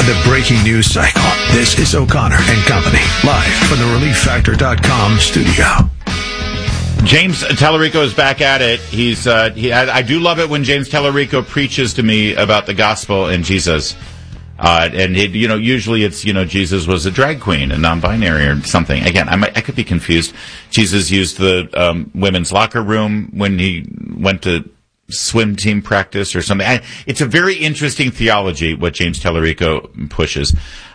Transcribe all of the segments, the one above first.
The breaking news cycle. This is O'Connor and Company, live from the ReliefFactor.com studio. James Tallarico is back at it. I do love it when James Tallarico preaches to me about the gospel and Jesus. Usually it's, Jesus was a drag queen, a non-binary or something. Again, I could be confused. Jesus used the women's locker room when he went to swim team practice or something. It's a very interesting theology, what James Tallarico pushes.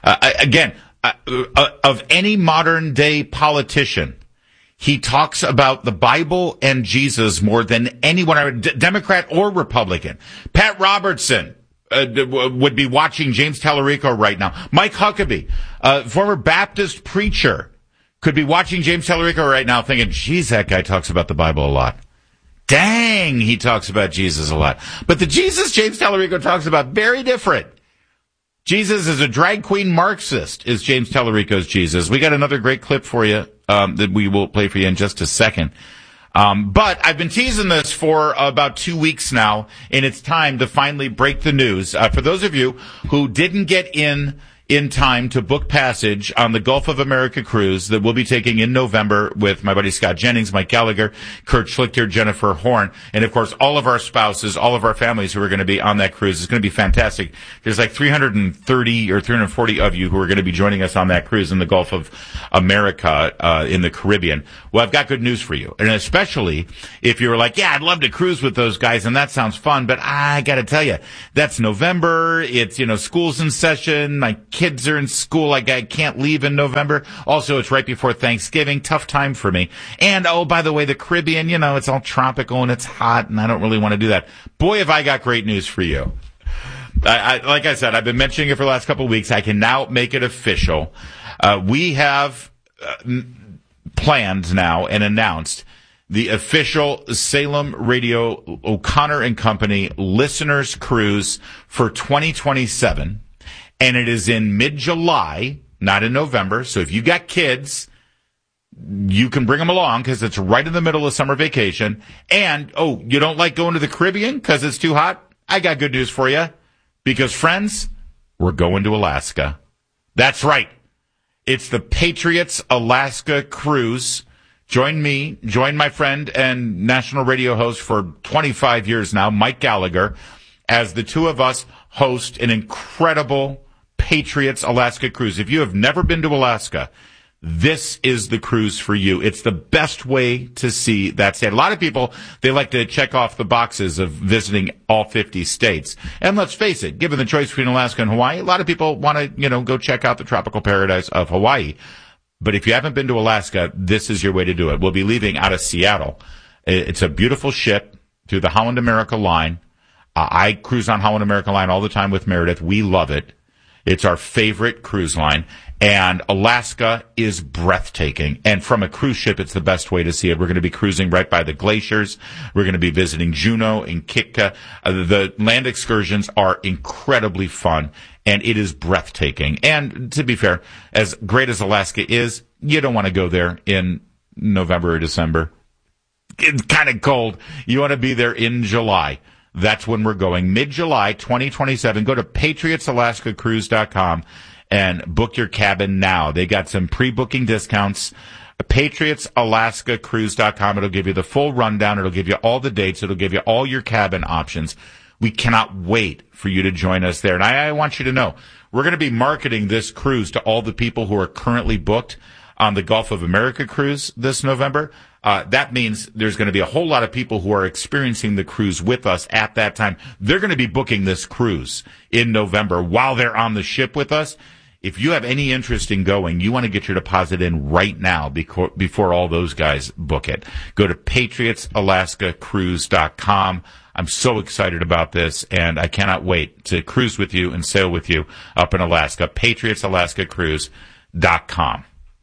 Of any modern day politician, he talks about the Bible and Jesus more than anyone, Democrat or Republican. Pat Robertson would be watching James Tallarico right now. Mike Huckabee, former Baptist preacher, could be watching James Tallarico right now thinking, geez, that guy talks about the Bible a lot. Dang, he talks about Jesus a lot. But the Jesus James Tallarico talks about, very different. Jesus is a drag queen Marxist, is James Tallarico's Jesus. We got another great clip for you that we will play for you in just a second. But I've been teasing this for about 2 weeks now, and it's time to finally break the news. For those of you who didn't get in time to book passage on the Gulf of America cruise that we'll be taking in November with my buddy Scott Jennings, Mike Gallagher, Kurt Schlichter, Jennifer Horn, and of course all of our spouses, all of our families who are going to be on that cruise. It's going to be fantastic. There's like 330 or 340 of you who are going to be joining us on that cruise in the Gulf of America, in the Caribbean. Well, I've got good news for you. And especially if you were like, yeah, I'd love to cruise with those guys and that sounds fun, but I got to tell you, that's November. It's, school's in session. My kids are in school. I can't leave in November. Also, it's right before Thanksgiving. Tough time for me. And, oh, by the way, the Caribbean, it's all tropical and it's hot and I don't really want to do that. Boy, have I got great news for you. Like I said, I've been mentioning it for the last couple of weeks. I can now make it official. We have planned now and announced the official Salem Radio O'Connor and Company Listeners Cruise for 2027. And it is in mid-July, not in November. So if you got kids, you can bring them along because it's right in the middle of summer vacation. And, you don't like going to the Caribbean because it's too hot? I got good news for you. Because, friends, we're going to Alaska. That's right. It's the Patriots Alaska Cruise. Join me, join my friend and national radio host for 25 years now, Mike Gallagher, as the two of us host an incredible Patriots Alaska cruise. If you have never been to Alaska, this is the cruise for you. It's the best way to see that state. A lot of people, they like to check off the boxes of visiting all 50 states. And let's face it, given the choice between Alaska and Hawaii, a lot of people want to, go check out the tropical paradise of Hawaii. But if you haven't been to Alaska, this is your way to do it. We'll be leaving out of Seattle. It's a beautiful ship through the Holland America line. I cruise on Holland America line all the time with Meredith. We love it. It's our favorite cruise line. And Alaska is breathtaking. And from a cruise ship, it's the best way to see it. We're going to be cruising right by the glaciers. We're going to be visiting Juneau and Kitka. The land excursions are incredibly fun, and it is breathtaking. And to be fair, as great as Alaska is, you don't want to go there in November or December. It's kind of cold. You want to be there in July. That's when we're going. Mid-July 2027. Go to PatriotsAlaskaCruise.com and book your cabin now. They got some pre-booking discounts. PatriotsAlaskaCruise.com. It'll give you the full rundown. It'll give you all the dates. It'll give you all your cabin options. We cannot wait for you to join us there. And I want you to know, we're going to be marketing this cruise to all the people who are currently booked on the Gulf of America cruise this November. That means there's going to be a whole lot of people who are experiencing the cruise with us at that time. They're going to be booking this cruise in November while they're on the ship with us. If you have any interest in going, you want to get your deposit in right now before all those guys book it. Go to PatriotsAlaskaCruise.com. I'm so excited about this, and I cannot wait to cruise with you and sail with you up in Alaska. PatriotsAlaskaCruise.com.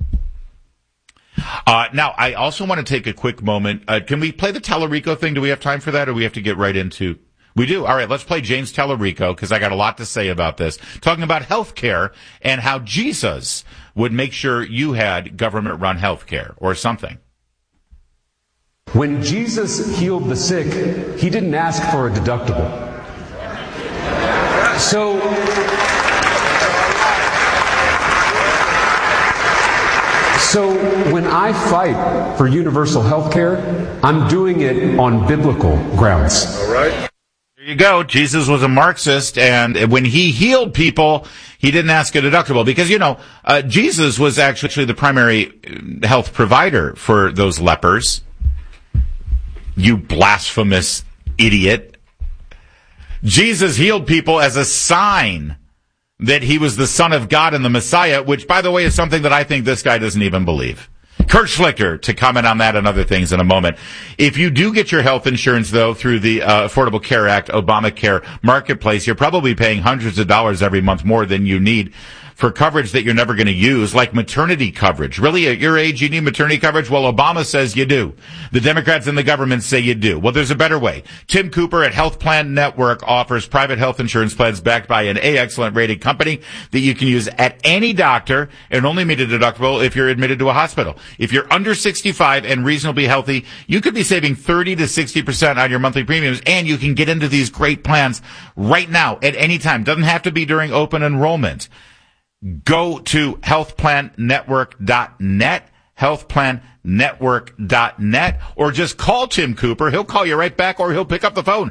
Now, I also want to take a quick moment. Can we play the Tallarico thing? Do we have time for that, or we have to get right into? We do. All right, let's play James Tallarico, because I got a lot to say about this. Talking about health care and how Jesus would make sure you had government-run health care or something. When Jesus healed the sick, he didn't ask for a deductible. So So when I fight for universal health care, I'm doing it on biblical grounds. All right. There you go. Jesus was a Marxist, and when he healed people, he didn't ask a deductible because, Jesus was actually the primary health provider for those lepers. You blasphemous idiot. Jesus healed people as a sign that he was the Son of God and the Messiah, which, by the way, is something that I think this guy doesn't even believe. Kurt Schlichter to comment on that and other things in a moment. If you do get your health insurance, though, through the Affordable Care Act, Obamacare marketplace, you're probably paying hundreds of dollars every month more than you need for coverage that you're never going to use, like maternity coverage. Really, at your age, you need maternity coverage? Well, Obama says you do. The Democrats in the government say you do. Well, there's a better way. Tim Cooper at Health Plan Network offers private health insurance plans backed by an A-excellent rated company that you can use at any doctor and only meet a deductible if you're admitted to a hospital. If you're under 65 and reasonably healthy, you could be saving 30 to 60% on your monthly premiums, and you can get into these great plans right now at any time. Doesn't have to be during open enrollment. Go to healthplannetwork.net, healthplannetwork.net, or just call Tim Cooper. He'll call you right back, or he'll pick up the phone.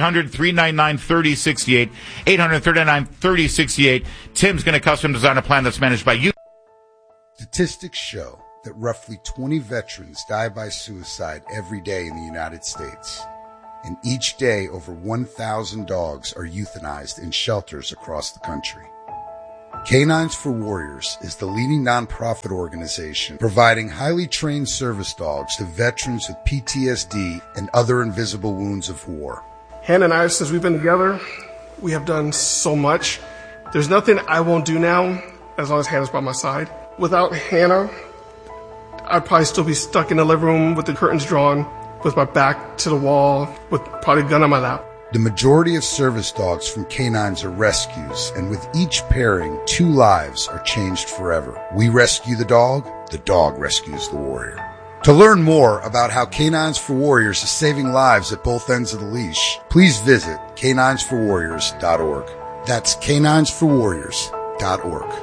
800-399-3068, 800-399-3068. Tim's going to custom design a plan that's managed by you. Statistics show that roughly 20 veterans die by suicide every day in the United States. And each day, over 1,000 dogs are euthanized in shelters across the country. Canines for Warriors is the leading nonprofit organization providing highly trained service dogs to veterans with PTSD and other invisible wounds of war. Hannah and I, since we've been together, we have done so much. There's nothing I won't do now as long as Hannah's by my side. Without Hannah, I'd probably still be stuck in the living room with the curtains drawn, with my back to the wall, with probably a gun on my lap. The majority of service dogs from canines are rescues, and with each pairing, 2 lives are changed forever. We rescue the dog rescues the warrior. To learn more about how Canines for Warriors is saving lives at both ends of the leash, please visit caninesforwarriors.org. That's caninesforwarriors.org.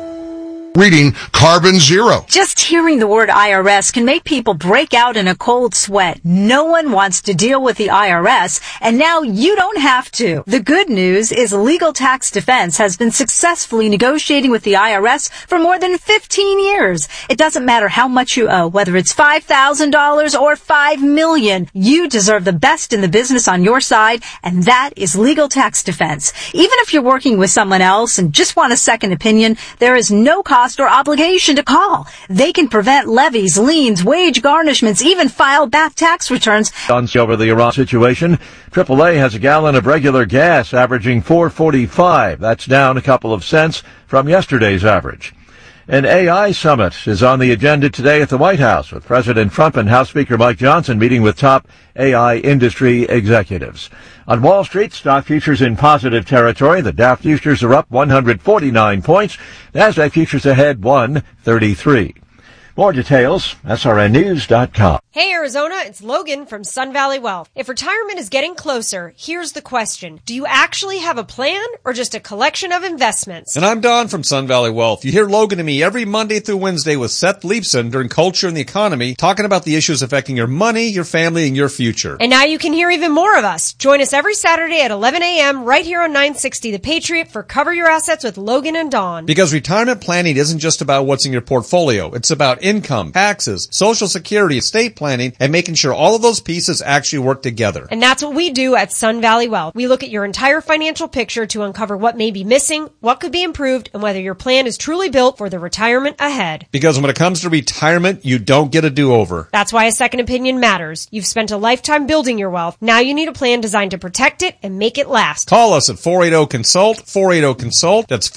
Reading Carbon Zero. Just hearing the word IRS can make people break out in a cold sweat. No one wants to deal with the IRS, and now you don't have to. The good news is Legal Tax Defense has been successfully negotiating with the IRS for more than 15 years. It doesn't matter how much you owe, whether it's $5,000 or $5 million. You deserve the best in the business on your side, and that is Legal Tax Defense. Even if you're working with someone else and just want a second opinion, there is no cost or obligation to call. They can prevent levies, liens, wage garnishments, even file back tax returns. Over the Iran situation, AAA has a gallon of regular gas averaging $4.45. That's down a couple of cents from yesterday's average. An AI summit is on the agenda today at the White House, with President Trump and House Speaker Mike Johnson meeting with top AI industry executives. On Wall Street, stock futures in positive territory. The Dow futures are up 149 points. Nasdaq futures ahead 133. More details, srnnews.com. Hey Arizona, it's Logan from Sun Valley Wealth. If retirement is getting closer, here's the question. Do you actually have a plan or just a collection of investments? And I'm Don from Sun Valley Wealth. You hear Logan and me every Monday through Wednesday with Seth Leibson during Culture and the Economy, talking about the issues affecting your money, your family, and your future. And now you can hear even more of us. Join us every Saturday at 11 a.m. right here on 960 The Patriot for Cover Your Assets with Logan and Don. Because retirement planning isn't just about what's in your portfolio. It's about income, taxes, Social Security, estate planning, and making sure all of those pieces actually work together. And that's what we do at Sun Valley Wealth. We look at your entire financial picture to uncover what may be missing, what could be improved, and whether your plan is truly built for the retirement ahead. Because when it comes to retirement, you don't get a do-over. That's why a second opinion matters. You've spent a lifetime building your wealth. Now you need a plan designed to protect it and make it last. Call us at 480-CONSULT, 480-CONSULT. That's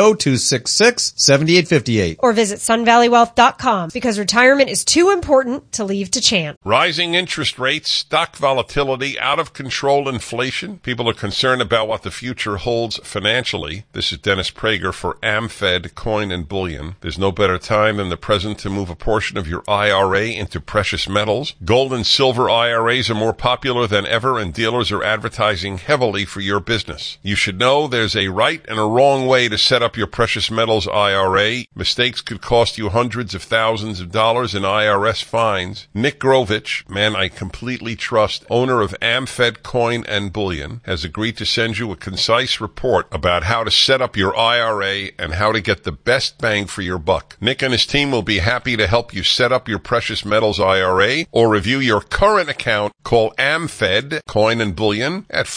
480-266-7858. Or visit sunvalleywealth.com, because retirement is too important to leave to chance. Rising interest rates, stock volatility, out of control inflation. People are concerned about what the future holds financially. This is Dennis Prager for AmFed Coin and Bullion. There's no better time than the present to move a portion of your IRA into precious metals. Gold and silver IRAs are more popular than ever, and dealers are advertising heavily for your business. You should know there's a right and a wrong way to set up your precious metals IRA. Mistakes could cost you hundreds of thousands thousands of dollars in IRS fines, Nick Grovich, man I completely trust, owner of AmFed Coin and Bullion, has agreed to send you a concise report about how to set up your IRA and how to get the best bang for your buck. Nick and his team will be happy to help you set up your precious metals IRA or review your current account. Call AmFed Coin and Bullion at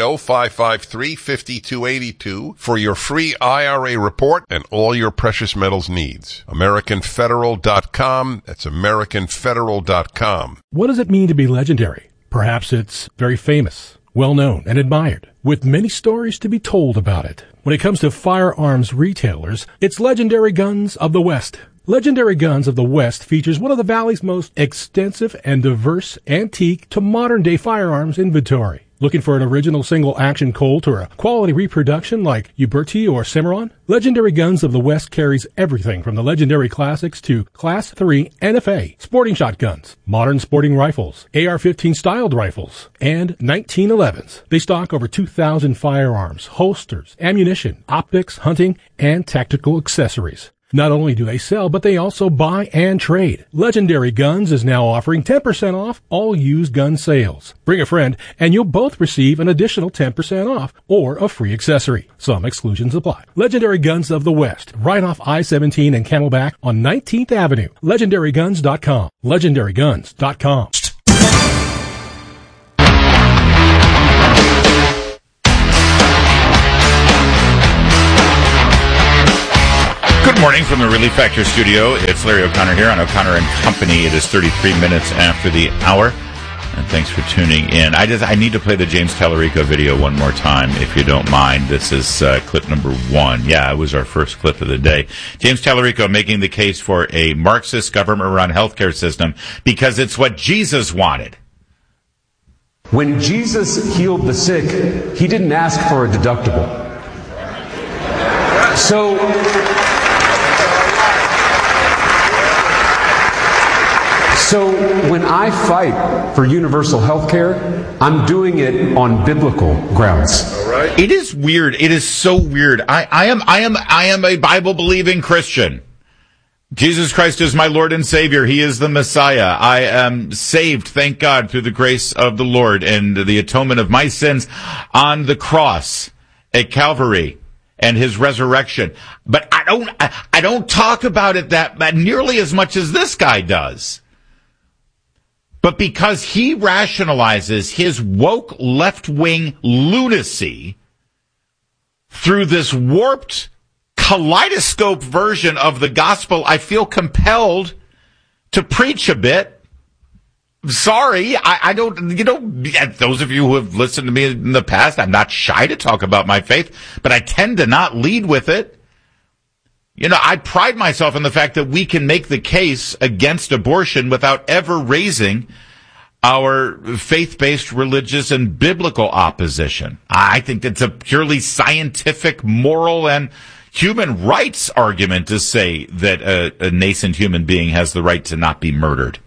480-553-5282 for your free IRA report and all your precious metals needs. AmericanFederal.com. That's AmericanFederal.com. What does it mean to be legendary? Perhaps it's very famous, well-known, and admired, with many stories to be told about it. When it comes to firearms retailers, it's Legendary Guns of the West. Legendary Guns of the West features one of the Valley's most extensive and diverse antique to modern-day firearms inventory. Looking for an original single-action Colt or a quality reproduction like Uberti or Cimarron? Legendary Guns of the West carries everything from the legendary classics to Class 3 NFA, sporting shotguns, modern sporting rifles, AR-15 styled rifles, and 1911s. They stock over 2,000 firearms, holsters, ammunition, optics, hunting, and tactical accessories. Not only do they sell, but they also buy and trade. Legendary Guns is now offering 10% off all used gun sales. Bring a friend, and you'll both receive an additional 10% off or a free accessory. Some exclusions apply. Legendary Guns of the West, right off I-17 and Camelback on 19th Avenue. LegendaryGuns.com. LegendaryGuns.com. Good morning from the Relief Factor studio. It's Larry O'Connor here on O'Connor & Company. It is 33 minutes after the hour. And thanks for tuning in. I need to play the James Tallarico video one more time, if you don't mind. This is clip number 1. Yeah, it was our first clip of the day. James Tallarico making the case for a Marxist government-run healthcare system because it's what Jesus wanted. When Jesus healed the sick, he didn't ask for a deductible. So when I fight for universal health care, I'm doing it on biblical grounds. All right. It is weird. It is so weird. I am a Bible-believing Christian. Jesus Christ is my Lord and Savior. He is the Messiah. I am saved, thank God, through the grace of the Lord and the atonement of my sins on the cross at Calvary and his resurrection. But I don't talk about it that nearly as much as this guy does. But because he rationalizes his woke left-wing lunacy through this warped kaleidoscope version of the gospel, I feel compelled to preach a bit. Sorry, I don't, those of you who have listened to me in the past, I'm not shy to talk about my faith, but I tend to not lead with it. I pride myself in the fact that we can make the case against abortion without ever raising our faith-based religious and biblical opposition. I think it's a purely scientific, moral, and human rights argument to say that a nascent human being has the right to not be murdered.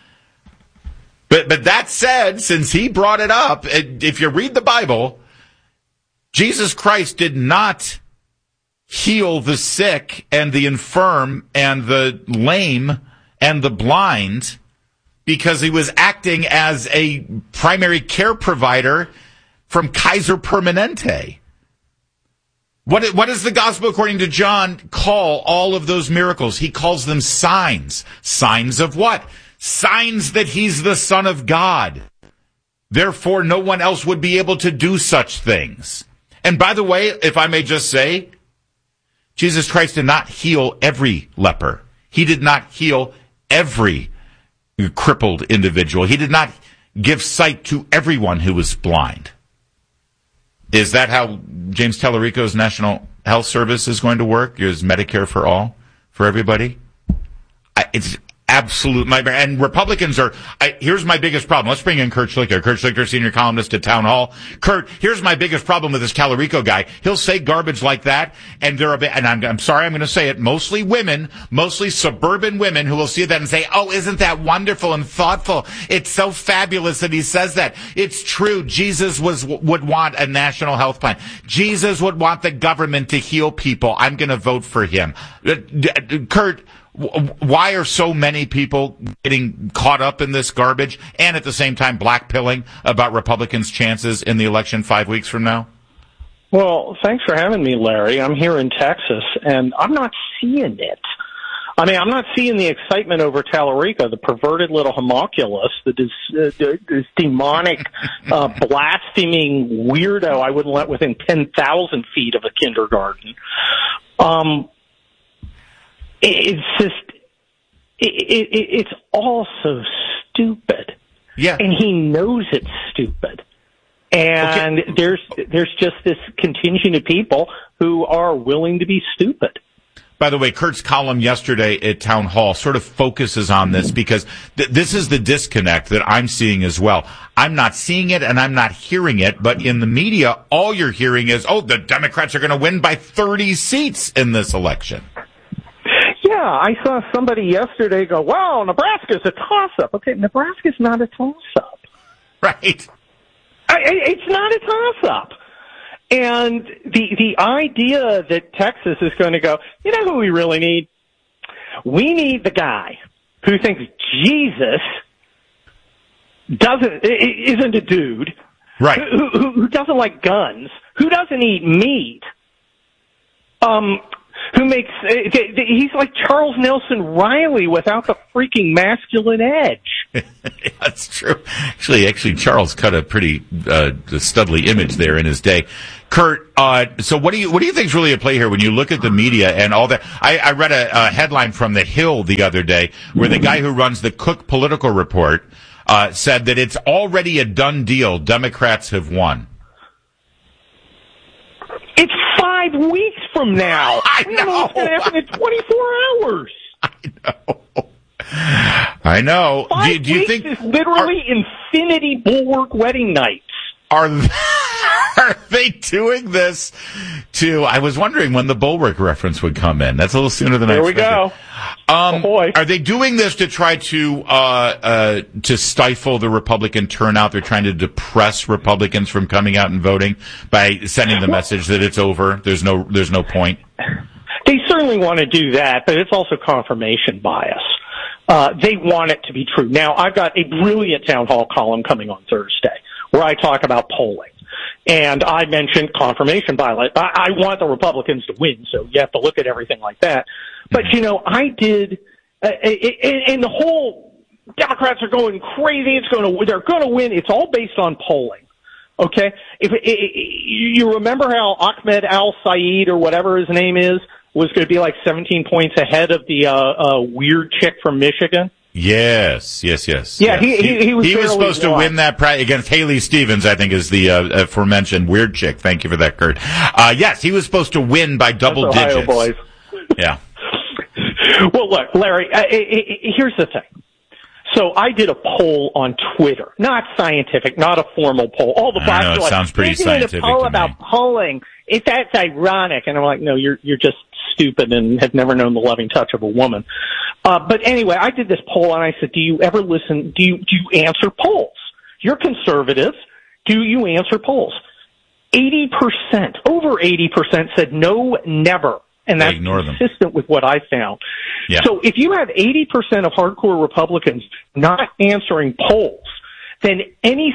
But that said, since he brought it up, if you read the Bible, Jesus Christ did not heal the sick and the infirm and the lame and the blind because he was acting as a primary care provider from Kaiser Permanente. What does the gospel according to John call all of those miracles? He calls them signs. Signs of what? Signs that he's the Son of God. Therefore, no one else would be able to do such things. And by the way, if I may just say, Jesus Christ did not heal every leper. He did not heal every crippled individual. He did not give sight to everyone who was blind. Is that how James Tallarico's National Health Service is going to work? Is Medicare for all, for everybody? It's absolute nightmare. And Republicans are, here's my biggest problem. Let's bring in Kurt Schlichter. Kurt Schlichter, senior columnist at Town Hall. Kurt, here's my biggest problem with this Tallarico guy. He'll say garbage like that, and I'm sorry, I'm going to say it, mostly women, mostly suburban women who will see that and say, oh, isn't that wonderful and thoughtful? It's so fabulous that he says that. It's true. Jesus would want a national health plan. Jesus would want the government to heal people. I'm going to vote for him. Kurt, Why are so many people getting caught up in this garbage and at the same time blackpilling about Republicans' chances in the election 5 weeks from now? Well, thanks for having me, Larry. I'm here in Texas, and I'm not seeing it. I mean, I'm not seeing the excitement over Tallarico, the perverted little homunculus, this demonic, blaspheming weirdo I wouldn't let within 10,000 feet of a kindergarten. It's just, it's all so stupid. Yeah. And he knows it's stupid. And there's just this contingent of people who are willing to be stupid. By the way, Kurt's column yesterday at Town Hall sort of focuses on this because this is the disconnect that I'm seeing as well. I'm not seeing it and I'm not hearing it, but in the media, all you're hearing is, oh, the Democrats are going to win by 30 seats in this election. Yeah, I saw somebody yesterday go, well, Nebraska's a toss-up. Okay, Nebraska's not a toss-up. Right. It's not a toss-up. And the idea that Texas is going to go, you know who we really need? We need the guy who thinks Jesus isn't a dude. Right. Who doesn't like guns, who doesn't eat meat, who makes, he's like Charles Nelson Riley without the freaking masculine edge. That's true. Actually, Charles cut a pretty studly image there in his day. Kurt, so what do you think is really at play here when you look at the media and all that? I read a headline from The Hill the other day where the guy who runs the Cook Political Report said that it's already a done deal. Democrats have won. It's 5 weeks from now. I know. What's going to happen in 24 hours? I know. 5 do you weeks think is literally infinity bulwark wedding nights? Are they doing this to? I was wondering when the Bulwark reference would come in. That's a little sooner than I expected. There we go. Are they doing this to try to stifle the Republican turnout? They're trying to depress Republicans from coming out and voting by sending the message that it's over. There's no point. They certainly want to do that, but it's also confirmation bias. They want it to be true. Now, I've got a brilliant town hall column coming on Thursday where I talk about polling. And I mentioned confirmation bias. I want the Republicans to win, so you have to look at everything like that. But, you know, I did, and the whole Democrats are going crazy. They're going to win. It's all based on polling. Okay? You remember how Ahmed Al-Sayed or whatever his name is was going to be like 17 points ahead of the weird chick from Michigan? Yes. Yeah, yes. He was supposed to win that against Haley Stevens, I think is the aforementioned weird chick. Thank you for that, Kurt. Yes, he was supposed to win by double digits. Boys. Yeah. Well, look, Larry, here's the thing. So I did a poll on Twitter, not scientific, not a formal poll. All the bots are like, sounds pretty scientific a poll to about me. polling. That's ironic. And I'm like, no, you're just stupid and have never known the loving touch of a woman. But anyway, I did this poll and I said, do you ever listen? Do you answer polls? You're conservative. Do you answer polls? 80%, over 80% said no, never. And that's consistent with what I found. Yeah. So if you have 80% of hardcore Republicans not answering polls, then any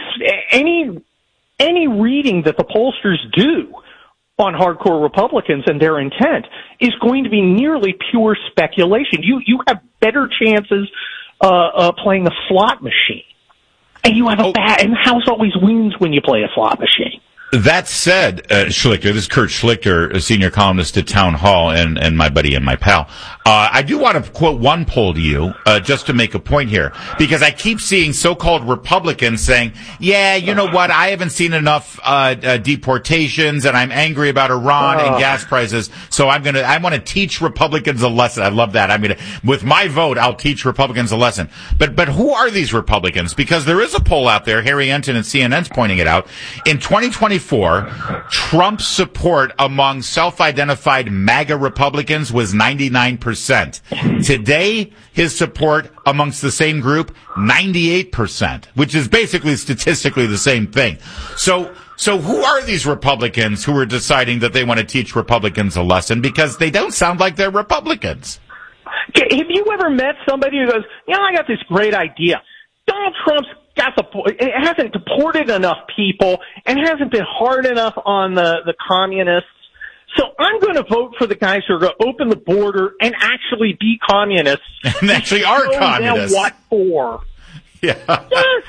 reading that the pollsters do on hardcore Republicans and their intent is going to be nearly pure speculation. You have better chances playing a slot machine. And you have and the house always wins when you play a slot machine. That said, Schlichter, this is Kurt Schlichter, a senior columnist at Town Hall and my buddy and my pal. I do want to quote one poll to you, just to make a point here, because I keep seeing so-called Republicans saying, yeah, you know what, I haven't seen enough, deportations and I'm angry about Iran and gas prices, so I want to teach Republicans a lesson. I love that. With my vote, I'll teach Republicans a lesson. But who are these Republicans? Because there is a poll out there, Harry Enton and CNN's pointing it out. In 2024, Trump's support among self-identified MAGA Republicans was 99%. Today, his support amongst the same group, 98%, which is basically statistically the same thing. So who are these Republicans who are deciding that they want to teach Republicans a lesson? Because they don't sound like they're Republicans. Have you ever met somebody who goes, I got this great idea. Donald Trump's hasn't deported enough people and hasn't been hard enough on the communists. So I'm going to vote for the guys who are going to open the border and actually be communists. And actually are communists. What for? Yeah. Yes.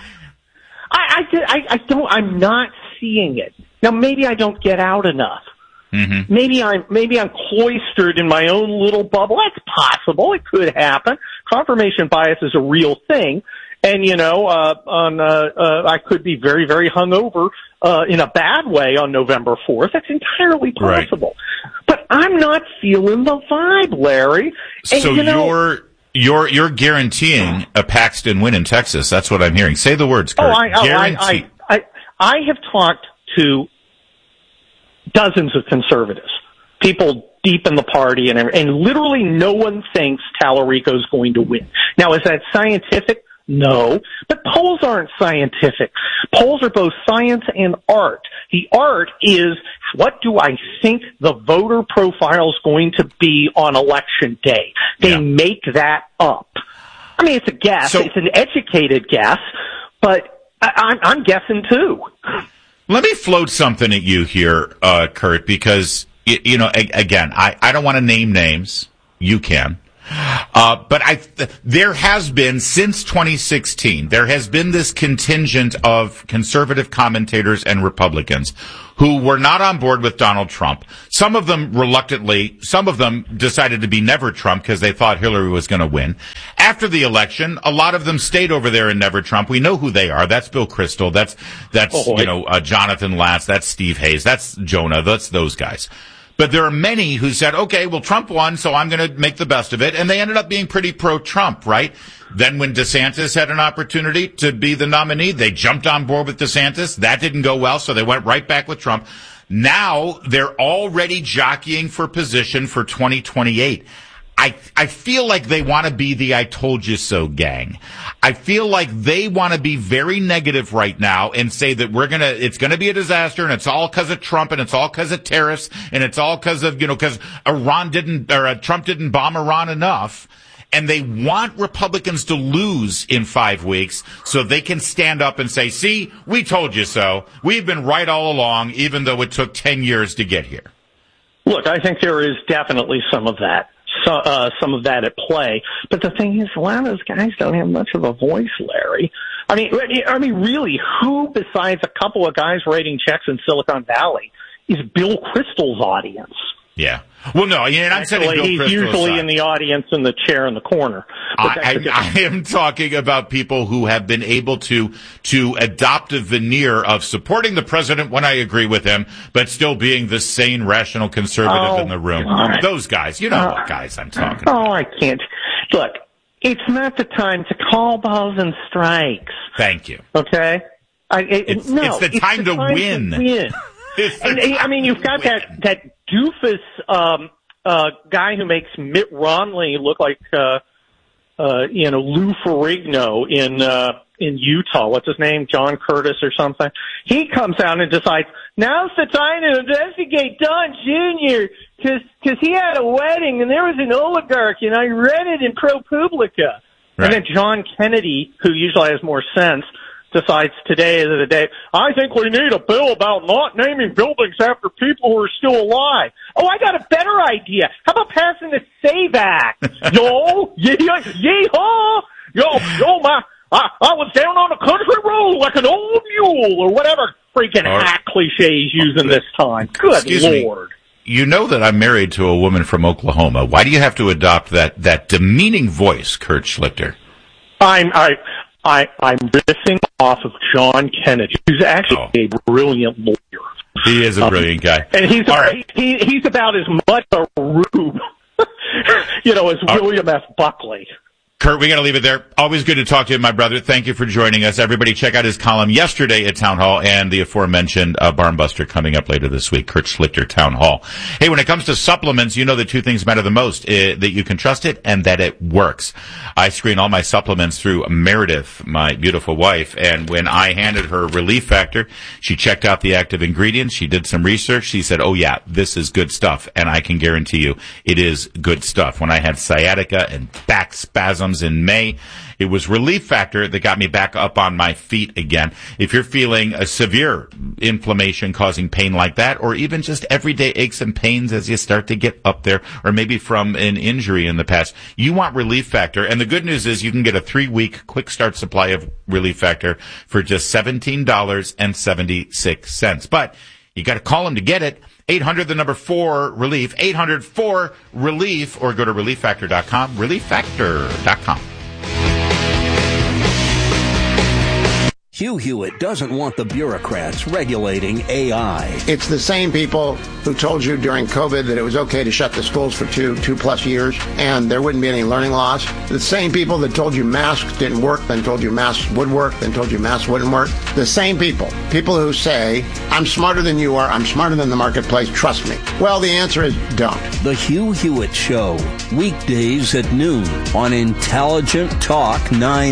I'm not seeing it. Now, maybe I don't get out enough. Mm-hmm. Maybe I'm cloistered in my own little bubble. That's possible. It could happen. Confirmation bias is a real thing. And, I could be very, very hungover in a bad way on November 4th. That's entirely possible. Right. But I'm not feeling the vibe, Larry. And, so you're guaranteeing a Paxton win in Texas. That's what I'm hearing. Say the words, Kurt. I have talked to dozens of conservatives, people deep in the party, and literally no one thinks Tallarico's going to win. Now, is that scientific? No, but polls aren't scientific. Polls are both science and art. The art is, what do I think the voter profile is going to be on election day? They make that up. I mean, it's a guess. It's an educated guess, but I'm guessing too. Let me float something at you here, Kurt, because, again, I don't want to name names. You can. But there has been, since 2016, there has been this contingent of conservative commentators and Republicans who were not on board with Donald Trump. Some of them reluctantly, some of them decided to be never Trump because they thought Hillary was going to win. After the election, a lot of them stayed over there in never Trump. We know who they are. That's Bill Kristol. That's Jonathan Latz. That's Steve Hayes. That's Jonah. That's those guys. But there are many who said, okay, well, Trump won, so I'm going to make the best of it. And they ended up being pretty pro-Trump, right? Then when DeSantis had an opportunity to be the nominee, they jumped on board with DeSantis. That didn't go well, so they went right back with Trump. Now they're already jockeying for position for 2028. I feel like they want to be the I told you so gang. I feel like they want to be very negative right now and say that it's going to be a disaster and it's all because of Trump and it's all because of tariffs and it's all because of, because Trump didn't bomb Iran enough. And they want Republicans to lose in 5 weeks so they can stand up and say, see, we told you so. We've been right all along, even though it took 10 years to get here. Look, I think there is definitely some of that. Some of that at play. But the thing is, a lot of those guys don't have much of a voice, Larry. I mean, really, who besides a couple of guys writing checks in Silicon Valley is Bill Kristol's audience? Yeah. Well, no, and I'm setting Bill he's Kristol usually aside. in the audience in the chair in the corner. I am talking about people who have been able to adopt a veneer of supporting the president when I agree with him, but still being the sane, rational conservative in the room. God. Those guys, you know what guys I'm talking about. Oh, I can't. Look, it's not the time to call balls and strikes. Thank you. Okay? It's the time to win. And I mean, you've got that doofus guy who makes Mitt Romney look like Lou Ferrigno in Utah. What's his name? John Curtis or something. He comes out and decides now's the time to investigate Don Jr. because he had a wedding and there was an oligarch and I read it in ProPublica. Right. And then John Kennedy, who usually has more sense, decides today is the day. I think we need a bill about not naming buildings after people who are still alive. Oh, I got a better idea. How about passing the SAVE Act? Yeehaw! I was down on a country road like an old mule or whatever freaking hack cliche he's using this time. Good Lord. You know that I'm married to a woman from Oklahoma. Why do you have to adopt that demeaning voice, Kurt Schlichter? I'm riffing off of John Kennedy, who's actually a brilliant lawyer. He is a brilliant guy. And he's about as much a rube, as William F. Buckley. Kurt, we got to leave it there. Always good to talk to you, my brother. Thank you for joining us. Everybody check out his column yesterday at Town Hall and the aforementioned Barnbuster coming up later this week, Kurt Schlichter, Town Hall. Hey, when it comes to supplements, you know the two things matter the most, that you can trust it and that it works. I screen all my supplements through Meredith, my beautiful wife, and when I handed her Relief Factor, she checked out the active ingredients, she did some research, she said, oh yeah, this is good stuff, and I can guarantee you it is good stuff. When I had sciatica and back spasms in May, it was Relief Factor that got me back up on my feet again. If you're feeling a severe inflammation causing pain like that, or even just everyday aches and pains as you start to get up there, or maybe from an injury in the past, you want Relief Factor. And the good news is you can get a 3-week quick start supply of Relief Factor for just $17.76. But you got to call them to get it. 800-4-RELIEF, 800-4-RELIEF, or go to ReliefFactor.com, ReliefFactor.com. Hugh Hewitt doesn't want the bureaucrats regulating AI. It's the same people who told you during COVID that it was okay to shut the schools for two plus years and there wouldn't be any learning loss. The same people that told you masks didn't work, then told you masks would work, then told you masks wouldn't work. The same people who say, I'm smarter than you are, I'm smarter than the marketplace, trust me. Well, the answer is don't. The Hugh Hewitt Show, weekdays at noon on Intelligent Talk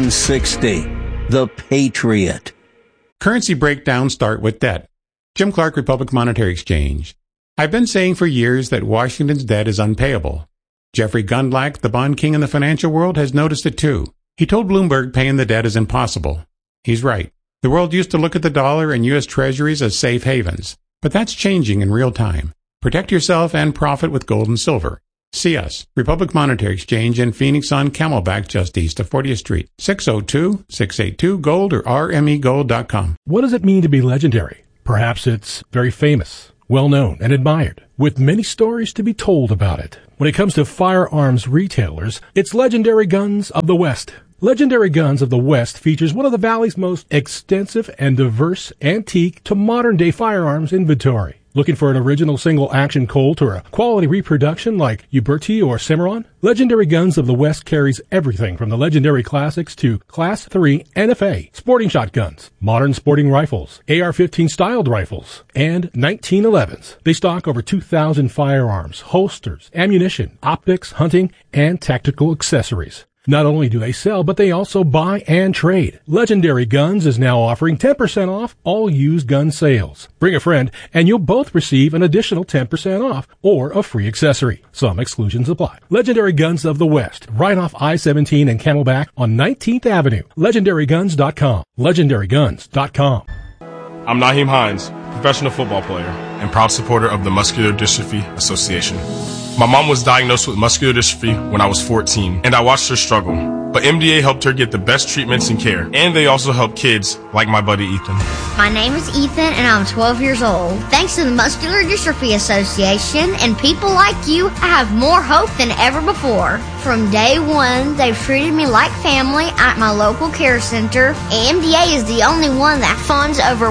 960. The Patriot. Currency breakdowns start with debt. Jim Clark, Republic Monetary Exchange. I've been saying for years that Washington's debt is unpayable. Jeffrey Gundlach, the bond king in the financial world, has noticed it too. He told Bloomberg paying the debt is impossible. He's right. The world used to look at the dollar and U.S. Treasuries as safe havens, but that's changing in real time. Protect yourself and profit with gold and silver. See us, Republic Monetary Exchange in Phoenix on Camelback, just east of 40th Street. 602-682-GOLD or rmegold.com. What does it mean to be legendary? Perhaps it's very famous, well-known, and admired, with many stories to be told about it. When it comes to firearms retailers, it's Legendary Guns of the West. Legendary Guns of the West features one of the Valley's most extensive and diverse antique to modern-day firearms inventory. Looking for an original single-action Colt or a quality reproduction like Uberti or Cimarron? Legendary Guns of the West carries everything from the legendary classics to Class 3 NFA, sporting shotguns, modern sporting rifles, AR-15 styled rifles, and 1911s. They stock over 2,000 firearms, holsters, ammunition, optics, hunting, and tactical accessories. Not only do they sell, but they also buy and trade. Legendary Guns is now offering 10% off all used gun sales. Bring a friend, and you'll both receive an additional 10% off or a free accessory. Some exclusions apply. Legendary Guns of the West, right off I-17 and Camelback on 19th Avenue. LegendaryGuns.com. LegendaryGuns.com. I'm Naheem Hines, professional football player and proud supporter of the Muscular Dystrophy Association. My mom was diagnosed with muscular dystrophy when I was 14, and I watched her struggle. But MDA helped her get the best treatments and care, and they also help kids like my buddy Ethan. My name is Ethan, and I'm 12 years old. Thanks to the Muscular Dystrophy Association and people like you, I have more hope than ever before. From day one, they've treated me like family at my local care center. MDA is the only one that funds over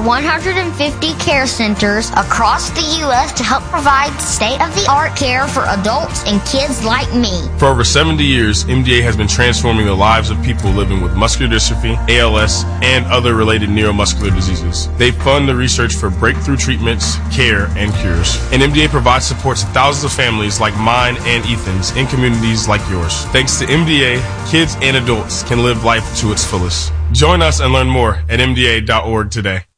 150 care centers across the U.S. to help provide state-of-the-art care for adults and kids like me. For over 70 years, MDA has been transforming the lives of people living with muscular dystrophy, ALS, and other related neuromuscular diseases. They fund the research for breakthrough treatments, care, and cures. And MDA provides support to thousands of families like mine and Ethan's in communities like yours. Thanks to MDA, kids and adults can live life to its fullest. Join us and learn more at MDA.org today.